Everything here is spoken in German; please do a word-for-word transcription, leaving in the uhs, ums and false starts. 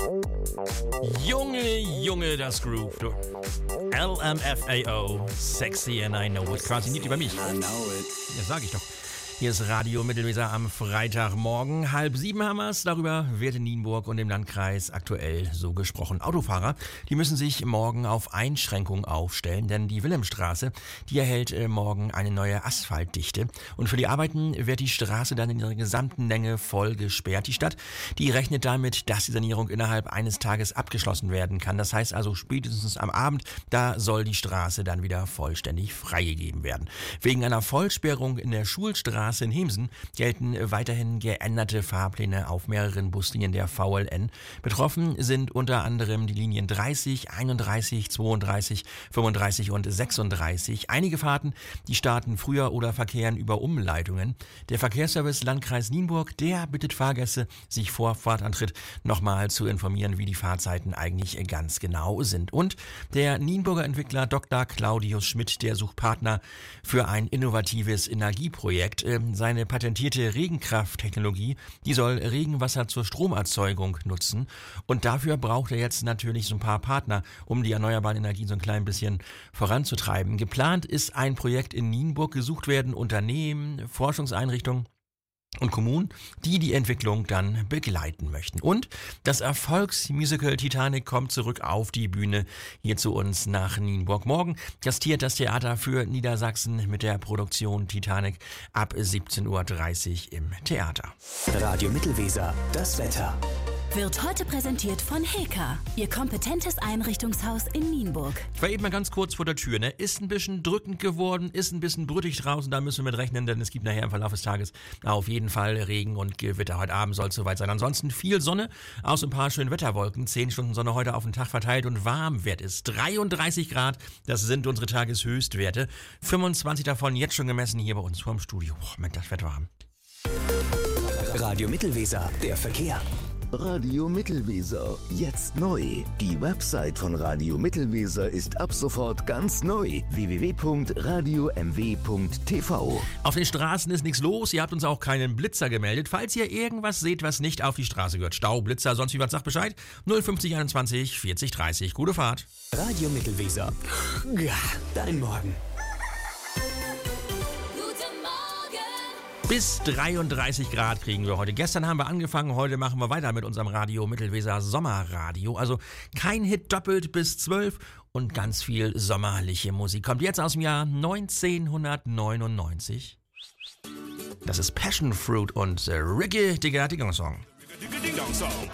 Junge, Junge, das Groove. Du. L M F A O, sexy and I know it. Quasi nicht über mich. I know it. Ja, sag ich doch. Hier ist Radio Mittelweser am Freitagmorgen. Halb sieben haben wir's. Darüber wird in Nienburg und im Landkreis aktuell so gesprochen. Autofahrer, die müssen sich morgen auf Einschränkungen aufstellen, denn die Wilhelmstraße, die erhält äh, morgen eine neue Asphaltdichte. Und für die Arbeiten wird die Straße dann in ihrer gesamten Länge voll gesperrt. Die Stadt, die rechnet damit, dass die Sanierung innerhalb eines Tages abgeschlossen werden kann. Das heißt also spätestens am Abend, da soll die Straße dann wieder vollständig freigegeben werden. Wegen einer Vollsperrung in der Schulstraße in Hemsen gelten weiterhin geänderte Fahrpläne auf mehreren Buslinien der V L N. Betroffen sind unter anderem die Linien dreißig, einunddreißig, zweiunddreißig, fünfunddreißig und sechsunddreißig. Einige Fahrten, die starten früher oder verkehren über Umleitungen. Der Verkehrsservice Landkreis Nienburg, der bittet Fahrgäste, sich vor Fahrtantritt nochmal zu informieren, wie die Fahrzeiten eigentlich ganz genau sind. Und der Nienburger Entwickler Doktor Claudius Schmidt, der sucht Partner für ein innovatives Energieprojekt. Seine patentierte Regenkrafttechnologie, die soll Regenwasser zur Stromerzeugung nutzen. Und dafür braucht er jetzt natürlich so ein paar Partner, um die erneuerbaren Energien so ein klein bisschen voranzutreiben. Geplant ist ein Projekt in Nienburg. Gesucht werden Unternehmen, Forschungseinrichtungen und Kommunen, die die Entwicklung dann begleiten möchten. Und das Erfolgsmusical Titanic kommt zurück auf die Bühne hier zu uns nach Nienburg. Morgen gastiert das Theater für Niedersachsen mit der Produktion Titanic ab siebzehn Uhr dreißig im Theater. Radio Mittelweser, das Wetter. Wird heute präsentiert von Heka, Ihr kompetentes Einrichtungshaus in Nienburg. Ich war eben mal ganz kurz vor der Tür, ne? Ist ein bisschen drückend geworden, ist ein bisschen brüttig draußen, da müssen wir mit rechnen, denn es gibt nachher im Verlauf des Tages auf jeden Fall Regen und Gewitter. Heute Abend soll es soweit sein. Ansonsten viel Sonne, aus ein paar schönen Wetterwolken, zehn Stunden Sonne heute auf den Tag verteilt und warm wird es. dreiunddreißig Grad, das sind unsere Tageshöchstwerte. fünfundzwanzig davon jetzt schon gemessen hier bei uns vorm Studio. Boah, Mensch, das wird warm. Radio Mittelweser, der Verkehr. Radio Mittelweser, jetzt neu. Die Website von Radio Mittelweser ist ab sofort ganz neu. w w w punkt radio m w punkt t v. Auf den Straßen ist nichts los, ihr habt uns auch keinen Blitzer gemeldet. Falls ihr irgendwas seht, was nicht auf die Straße gehört, Stau, Blitzer, sonst wie was, sagt Bescheid. null fünfzig einundzwanzig vierzig dreißig. Gute Fahrt. Radio Mittelweser. Ja, dein Morgen. Bis dreiunddreißig Grad kriegen wir heute. Gestern haben wir angefangen, heute machen wir weiter mit unserem Radio Mittelweser Sommerradio. Also kein Hit doppelt bis zwölf und ganz viel sommerliche Musik. Kommt jetzt aus dem Jahr neunzehnhundertneunundneunzig. Das ist Passion Fruit und äh, Riggy Digga Digga Song. Ding Dong Song.